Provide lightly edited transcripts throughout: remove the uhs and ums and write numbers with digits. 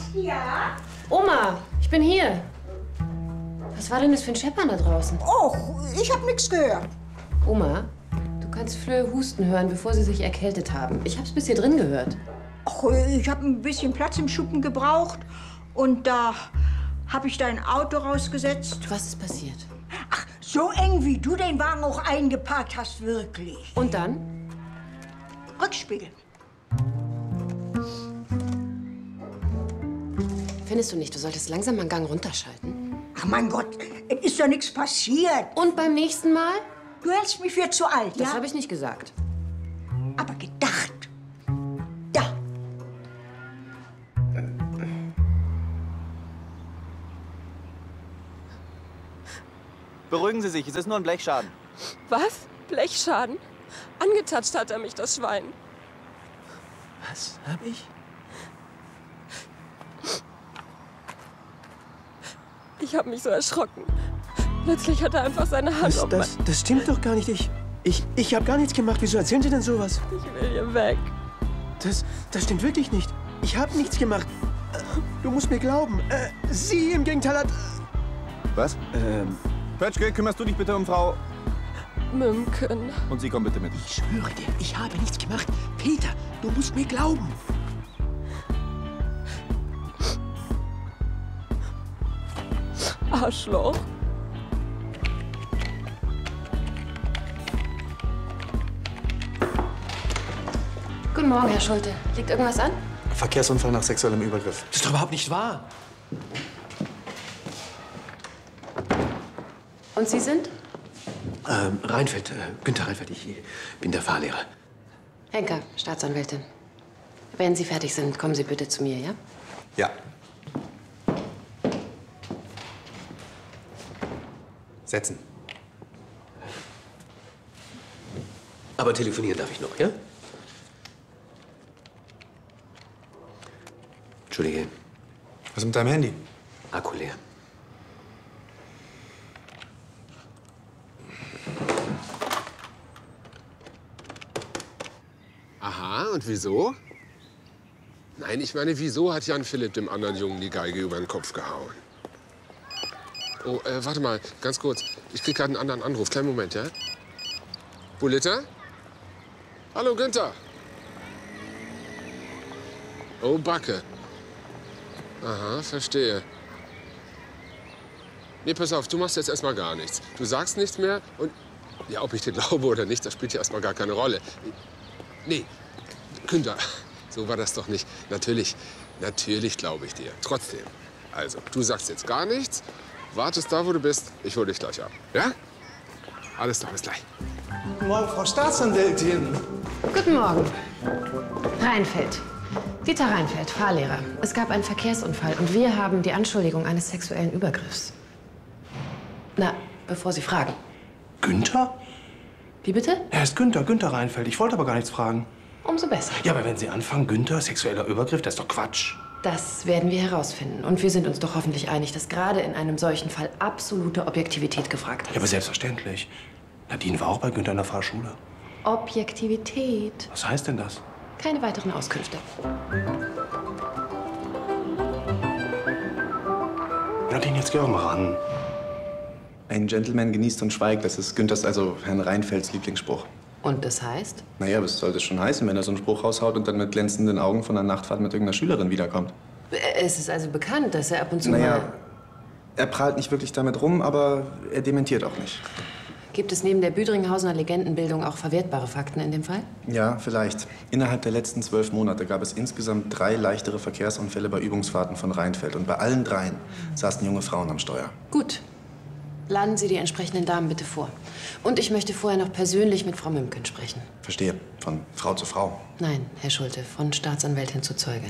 Ja? Oma, ich bin hier. Was war denn das für ein Scheppern da draußen? Och, ich hab nichts gehört. Oma, du kannst Flöhe husten hören, bevor sie sich erkältet haben. Ich hab's bis hier drin gehört. Ach, ich hab ein bisschen Platz im Schuppen gebraucht. Und da hab ich dein Auto rausgesetzt. Was ist passiert? Ach, so eng wie du den Wagen auch eingeparkt hast, wirklich. Und dann? Rückspiegel. Findest du nicht, du solltest langsam mal einen Gang runterschalten? Ach, mein Gott, es ist doch nichts passiert. Und beim nächsten Mal? Du hältst mich für zu alt, ja? Das habe ich nicht gesagt. Aber gedacht. Da. Beruhigen Sie sich, es ist nur ein Blechschaden. Was? Blechschaden? Angetatscht hat er mich, das Schwein. Was hab ich? Ich habe mich so erschrocken. Plötzlich hat er einfach seine Hand auf Das stimmt doch gar nicht. Ich habe gar nichts gemacht. Wieso erzählen Sie denn sowas? Ich will hier weg. Das stimmt wirklich nicht. Ich habe nichts gemacht. Du musst mir glauben. Sie im Gegenteil hat... Was? Pötschke, kümmerst du dich bitte um Frau... Mümken. Und Sie kommen bitte mit. Ich schwöre dir, ich habe nichts gemacht. Peter, du musst mir glauben. Arschloch. Guten Morgen, Herr Schulte. Liegt irgendwas an? Verkehrsunfall nach sexuellem Übergriff. Das ist doch überhaupt nicht wahr. Und Sie sind? Reinfeldt, Günther Reinfeldt, ich bin der Fahrlehrer. Henker, Staatsanwältin. Wenn Sie fertig sind, kommen Sie bitte zu mir, ja? Ja. Setzen. Aber telefonieren darf ich noch, ja? Entschuldige, Was ist mit deinem Handy? Akku leer. Aha, und wieso? Nein, ich meine, wieso hat Jan Philipp dem anderen Jungen die Geige über den Kopf gehauen? Oh, warte mal, ganz kurz. Ich krieg gerade einen anderen Anruf. Kleinen Moment, ja? Bullitta? Hallo, Günther. Oh, Backe. Aha, verstehe. Nee, pass auf, du machst jetzt erstmal gar nichts. Du sagst nichts mehr und... Ja, ob ich dir glaube oder nicht, das spielt ja erstmal gar keine Rolle. Nee, Günther, so war das doch nicht. Natürlich glaube ich dir. Trotzdem. Also, du sagst jetzt gar nichts, wartest da, wo du bist. Ich hole dich gleich ab. Ja? Alles klar, bis gleich. Guten Morgen, Frau Staatsanwältin. Guten Morgen. Reinfeldt. Dieter Reinfeldt, Fahrlehrer. Es gab einen Verkehrsunfall und wir haben die Anschuldigung eines sexuellen Übergriffs. Na, bevor Sie fragen. Günther? Wie bitte? Er ist Günther Reinfeldt. Ich wollte aber gar nichts fragen. Umso besser. Ja, aber wenn Sie anfangen, Günther, sexueller Übergriff, das ist doch Quatsch. Das werden wir herausfinden. Und wir sind uns doch hoffentlich einig, dass gerade in einem solchen Fall absolute Objektivität gefragt ist. Ja, aber selbstverständlich. Nadine war auch bei Günther in der Fahrschule. Objektivität. Was heißt denn das? Keine weiteren Auskünfte. Nadine, jetzt geh auch mal ran. Ein Gentleman genießt und schweigt. Das ist Günthers, also Herrn Reinfeldts Lieblingsspruch. Und das heißt? Naja, was soll das schon heißen, wenn er so einen Spruch raushaut und dann mit glänzenden Augen von einer Nachtfahrt mit irgendeiner Schülerin wiederkommt? Es ist also bekannt, dass er ab und zu Naja, mal... er prahlt nicht wirklich damit rum, aber er dementiert auch nicht. Gibt es neben der Büdringhausener Legendenbildung auch verwertbare Fakten in dem Fall? Ja, vielleicht. Innerhalb der letzten 12 Monate gab es insgesamt 3 leichtere Verkehrsunfälle bei Übungsfahrten von Reinfeldt. Und bei allen 3 saßen junge Frauen am Steuer. Gut. Laden Sie die entsprechenden Damen bitte vor. Und ich möchte vorher noch persönlich mit Frau Mümken sprechen. Verstehe. Von Frau zu Frau. Nein, Herr Schulte, von Staatsanwältin zu Zeugin.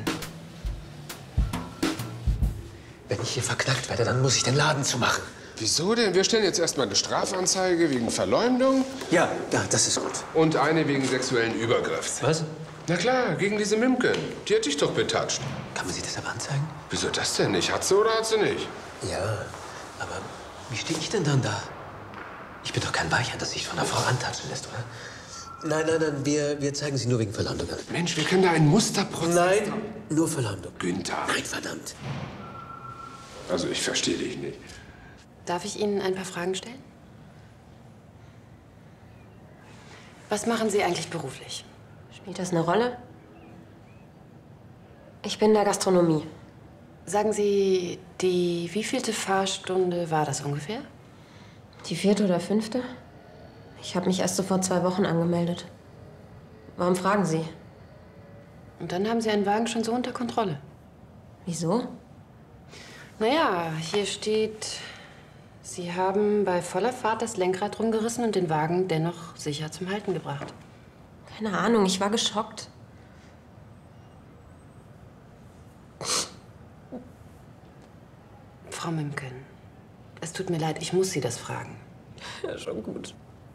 Wenn ich hier verknackt werde, dann muss ich den Laden zumachen. Wieso denn? Wir stellen jetzt erstmal eine Strafanzeige wegen Verleumdung. Ja, das ist gut. Und eine wegen sexuellen Übergriffs. Was? Na klar, gegen diese Mümken. Die hat dich doch betatscht. Kann man sie deshalb anzeigen? Wieso das denn nicht? Hat sie oder hat sie nicht? Ja, aber wie stehe ich denn dann da? Ich bin doch kein Weichern, das sich von einer Frau antatschen lässt, oder? Nein, wir zeigen sie nur wegen Verleumdung an. Mensch, wir können da einen Musterprozess... Nein, Nur Verleumdung. Günther. Nein, verdammt. Also ich verstehe dich nicht. Darf ich Ihnen ein paar Fragen stellen? Was machen Sie eigentlich beruflich? Spielt das eine Rolle? Ich bin in der Gastronomie. Sagen Sie, die wievielte Fahrstunde war das ungefähr? Die 4. oder 5.? Ich habe mich erst so vor 2 Wochen angemeldet. Warum fragen Sie? Und dann haben Sie einen Wagen schon so unter Kontrolle. Wieso? Naja, hier steht, Sie haben bei voller Fahrt das Lenkrad rumgerissen und den Wagen dennoch sicher zum Halten gebracht. Keine Ahnung, ich war geschockt. Frau Mümken, es tut mir leid, ich muss Sie das fragen. Ja, schon gut.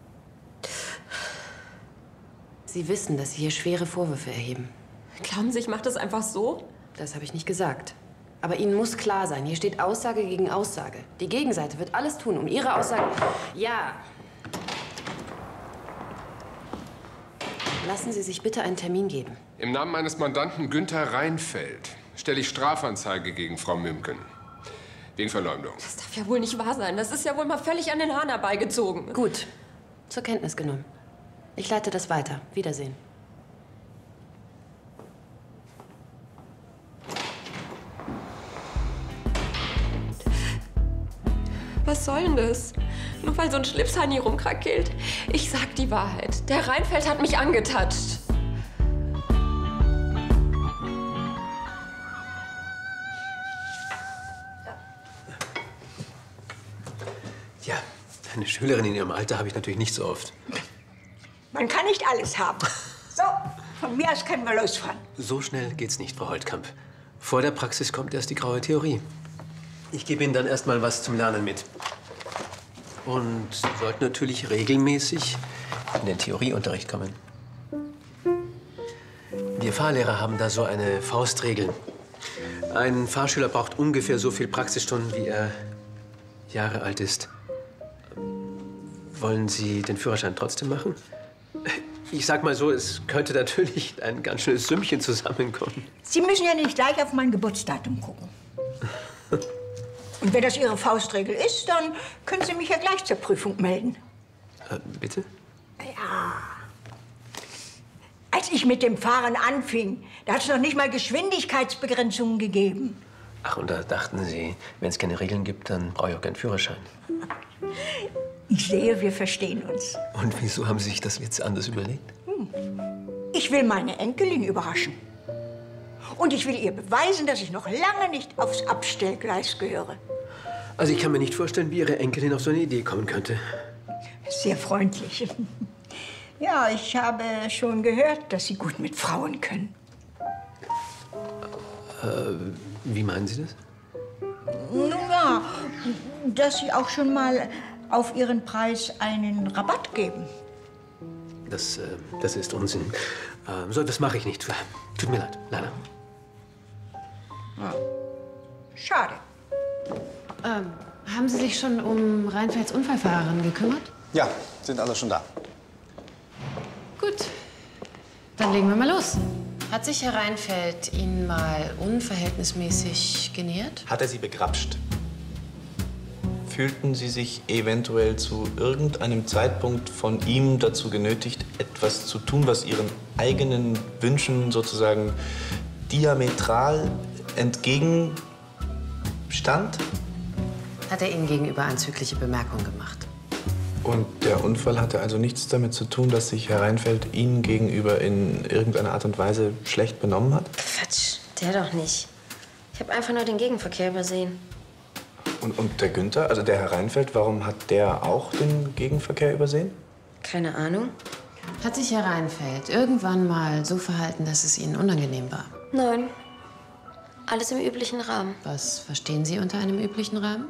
Sie wissen, dass Sie hier schwere Vorwürfe erheben. Glauben Sie, ich mache das einfach so? Das habe ich nicht gesagt. Aber Ihnen muss klar sein, hier steht Aussage gegen Aussage. Die Gegenseite wird alles tun, um Ihre Aussage... Ja. Lassen Sie sich bitte einen Termin geben. Im Namen meines Mandanten Günther Reinfeld stelle ich Strafanzeige gegen Frau Mümken. Wegen Verleumdung. Das darf ja wohl nicht wahr sein. Das ist ja wohl mal völlig an den Haaren herbeigezogen. Gut. Zur Kenntnis genommen. Ich leite das weiter. Wiedersehen. Was soll denn das? Nur weil so ein Schlipshani rumkrakeelt. Ich sag die Wahrheit. Der Reinfeld hat mich angetatscht. Ja, eine Schülerin in ihrem Alter habe ich natürlich nicht so oft. Man kann nicht alles haben. So, von mir aus können wir losfahren. So schnell geht's nicht, Frau Holtkamp. Vor der Praxis kommt erst die graue Theorie. Ich gebe Ihnen dann erst mal was zum Lernen mit. Und Sie sollten natürlich regelmäßig in den Theorieunterricht kommen. Wir Fahrlehrer haben da so eine Faustregel. Ein Fahrschüler braucht ungefähr so viel Praxisstunden, wie er Jahre alt ist. Wollen Sie den Führerschein trotzdem machen? Ich sag mal so, es könnte natürlich ein ganz schönes Sümmchen zusammenkommen. Sie müssen ja nicht gleich auf mein Geburtsdatum gucken. Und wenn das Ihre Faustregel ist, dann können Sie mich ja gleich zur Prüfung melden. Bitte? Ja. Als ich mit dem Fahren anfing, da hat es noch nicht mal Geschwindigkeitsbegrenzungen gegeben. Ach, und da dachten Sie, wenn es keine Regeln gibt, dann brauche ich auch keinen Führerschein. Ich sehe, wir verstehen uns. Und wieso haben Sie sich das jetzt anders überlegt? Ich will meine Enkelin überraschen. Und ich will ihr beweisen, dass ich noch lange nicht aufs Abstellgleis gehöre. Also ich kann mir nicht vorstellen, wie Ihre Enkelin auf so eine Idee kommen könnte. Sehr freundlich. Ja, ich habe schon gehört, dass Sie gut mit Frauen können. Wie meinen Sie das? Nun ja, dass Sie auch schon mal auf Ihren Preis einen Rabatt geben. Das ist Unsinn. So, das mache ich nicht. Tut mir leid, leider. Schade. Haben Sie sich schon um Reinfelds Unfallfahrerin gekümmert? Ja, sind alle schon da. Gut, dann legen wir mal los. Hat sich Herr Reinfeld Ihnen mal unverhältnismäßig genähert? Hat er Sie begrapscht? Fühlten Sie sich eventuell zu irgendeinem Zeitpunkt von ihm dazu genötigt, etwas zu tun, was Ihren eigenen Wünschen sozusagen diametral entgegenstand? Hat er Ihnen gegenüber anzügliche Bemerkungen gemacht? Und der Unfall hatte also nichts damit zu tun, dass sich Herr Reinfeld Ihnen gegenüber in irgendeiner Art und Weise schlecht benommen hat? Quatsch, der doch nicht. Ich habe einfach nur den Gegenverkehr übersehen. Und der Günther, also der Herr Reinfeld, warum hat der auch den Gegenverkehr übersehen? Keine Ahnung. Hat sich Herr Reinfeld irgendwann mal so verhalten, dass es Ihnen unangenehm war? Nein. Alles im üblichen Rahmen. Was verstehen Sie unter einem üblichen Rahmen?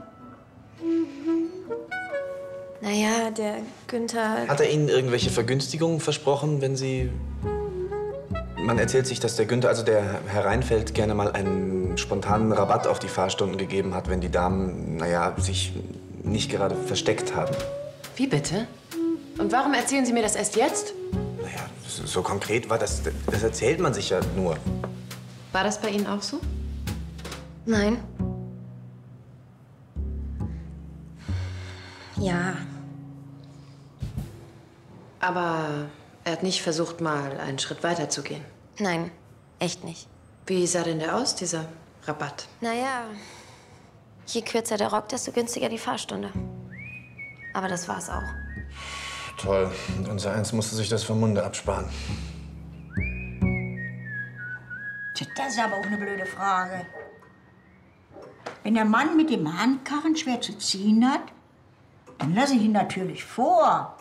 Naja, der Günther... Hat er Ihnen irgendwelche Vergünstigungen versprochen, wenn Sie... Man erzählt sich, dass der Günther, also der Herr Reinfeld, gerne mal einen spontanen Rabatt auf die Fahrstunden gegeben hat, wenn die Damen, naja, sich nicht gerade versteckt haben. Wie bitte? Und warum erzählen Sie mir das erst jetzt? Naja, so konkret war das. Das erzählt man sich ja nur. War das bei Ihnen auch so? Nein. Ja. Aber er hat nicht versucht, mal einen Schritt weiter zu gehen. Nein, echt nicht. Wie sah denn der aus, dieser Rabatt? Naja, je kürzer der Rock, desto günstiger die Fahrstunde. Aber das war's auch. Toll. Und unser Eins musste sich das vom Munde absparen. Tja, das ist aber auch eine blöde Frage. Wenn der Mann mit dem Handkarren schwer zu ziehen hat, dann lasse ich ihn natürlich vor.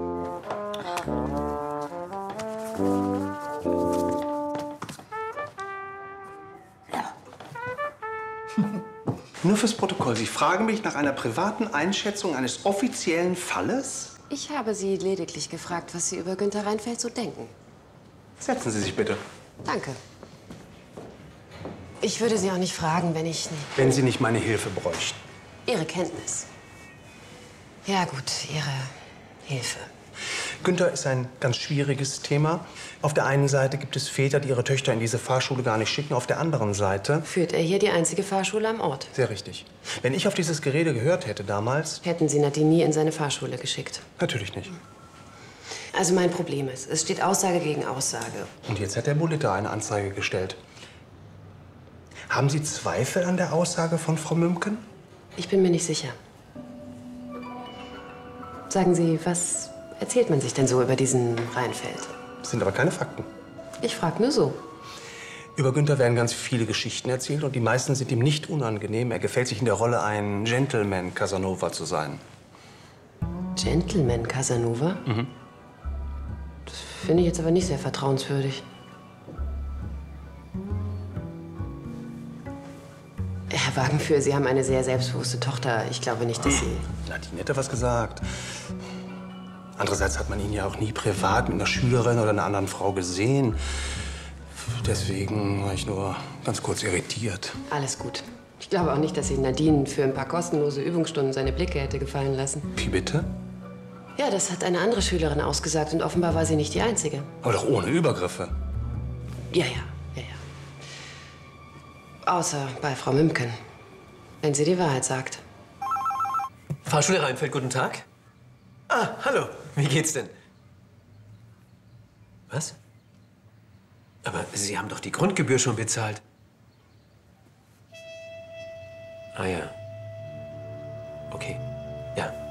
Nur fürs Protokoll. Sie fragen mich nach einer privaten Einschätzung eines offiziellen Falles? Ich habe Sie lediglich gefragt, was Sie über Günther Reinfeldt so denken. Setzen Sie sich bitte. Danke. Ich würde Sie auch nicht fragen, wenn ich nicht... Wenn Sie nicht meine Hilfe bräuchten. Ihre Kenntnis. Ja gut, Ihre Hilfe. Günther ist ein ganz schwieriges Thema. Auf der einen Seite gibt es Väter, die ihre Töchter in diese Fahrschule gar nicht schicken. Auf der anderen Seite... Führt er hier die einzige Fahrschule am Ort? Sehr richtig. Wenn ich auf dieses Gerede gehört hätte damals... Hätten Sie Nadine nie in seine Fahrschule geschickt? Natürlich nicht. Also mein Problem ist, es steht Aussage gegen Aussage. Und jetzt hat der Bulitter eine Anzeige gestellt. Haben Sie Zweifel an der Aussage von Frau Mümken? Ich bin mir nicht sicher. Sagen Sie, was erzählt man sich denn so über diesen Reinfeldt? Das sind aber keine Fakten. Ich frage nur so. Über Günther werden ganz viele Geschichten erzählt und die meisten sind ihm nicht unangenehm. Er gefällt sich in der Rolle, ein Gentleman Casanova zu sein. Gentleman Casanova? Mhm. Das finde ich jetzt aber nicht sehr vertrauenswürdig. Herr Wagenführ, Sie haben eine sehr selbstbewusste Tochter. Ich glaube nicht, dass Sie... Nadine hätte was gesagt. Andererseits hat man ihn ja auch nie privat mit einer Schülerin oder einer anderen Frau gesehen. Deswegen war ich nur ganz kurz irritiert. Alles gut. Ich glaube auch nicht, dass sich Nadine für ein paar kostenlose Übungsstunden seine Blicke hätte gefallen lassen. Wie bitte? Ja, das hat eine andere Schülerin ausgesagt und offenbar war sie nicht die Einzige. Aber doch ohne Übergriffe. Ja. Außer bei Frau Mümken, wenn sie die Wahrheit sagt. Fahrschule Reinfeldt, guten Tag. Ah, hallo. Wie geht's denn? Was? Aber Sie haben doch die Grundgebühr schon bezahlt. Ah ja. Okay. Ja.